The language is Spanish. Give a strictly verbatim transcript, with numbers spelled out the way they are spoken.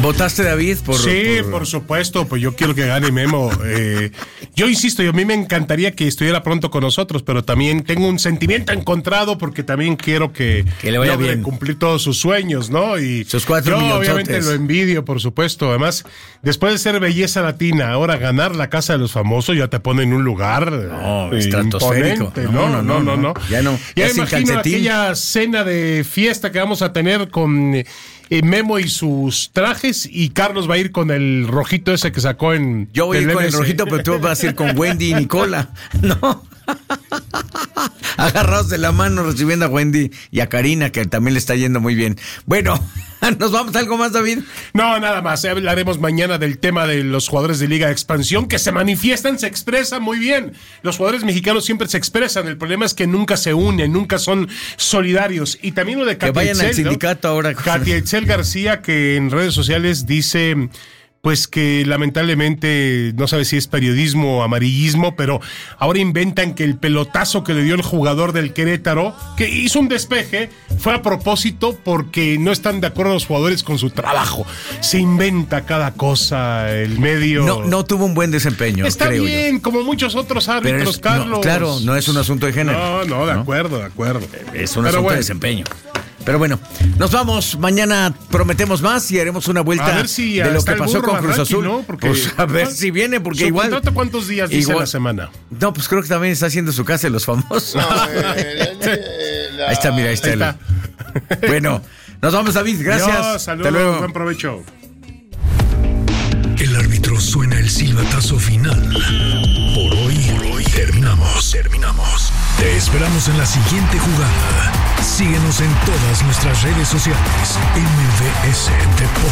¿Votaste, David? Por, sí, por... por supuesto, pues yo quiero que gane Memo. Eh, yo insisto, a mí me encantaría que estuviera pronto con nosotros, pero también tengo un sentimiento encontrado porque también quiero que, que le vaya logre bien. cumplir todos sus sueños, ¿no? Y sus cuatro yo obviamente lo envidio, por supuesto. Además, después de ser belleza latina, ahora ganar la Casa de los Famosos ya te pone en un lugar no, estratosférico. No, no, no, no, no. Ya no. Ya me imagino aquella cena de fiesta que vamos a tener con eh, Memo y sus trajes, y Carlos va a ir con el rojito ese que sacó en... Yo voy a ir con el rojito, pero tú vas a ir con Wendy y Nicola. No. Agarrados de la mano recibiendo a Wendy y a Karina, que también le está yendo muy bien. Bueno, ¿nos vamos a algo más, David? No, nada más. Hablaremos mañana del tema de los jugadores de Liga de Expansión que se manifiestan, se expresan muy bien. Los jugadores mexicanos siempre se expresan. El problema es que nunca se unen, nunca son solidarios. Y también lo de Katia Que vayan Itzel, al sindicato, ¿no? Ahora. Katia Itzel García, que en redes sociales dice... pues que lamentablemente no sabe si es periodismo o amarillismo, pero ahora inventan que el pelotazo que le dio el jugador del Querétaro, que hizo un despeje, fue a propósito porque no están de acuerdo los jugadores con su trabajo. Se inventa cada cosa, el medio... No, no tuvo un buen desempeño, Está creo bien, yo. como muchos otros árbitros, es, Carlos. No, claro, no es un asunto de género. No, no, de ¿no? acuerdo, de acuerdo. Es un pero asunto bueno. de desempeño. Pero bueno, nos vamos. Mañana prometemos más y haremos una vuelta a ver si de lo que pasó con Cruz Azul. ¿No? Porque, pues a ver si viene, porque igual. ¿Contrato cuántos días dice igual, la semana? No, pues creo que también está haciendo su casa de los famosos. No, eh, la... Ahí está, mira, ahí está. Ahí está. Bueno, nos vamos, David. Gracias. Adiós, saludos, hasta luego. Buen provecho. El árbitro suena el silbatazo final. Por hoy, por hoy terminamos, terminamos. Te esperamos en la siguiente jugada. Síguenos en todas nuestras redes sociales. M V S Deportes.